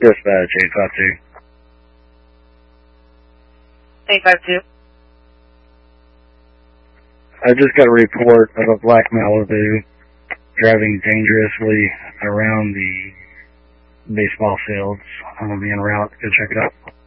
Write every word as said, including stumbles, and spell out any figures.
Dispatch eight five two. eight five two. I just got a report of a black Malibu driving dangerously around the baseball fields. I'm going to be en route. Go check it out.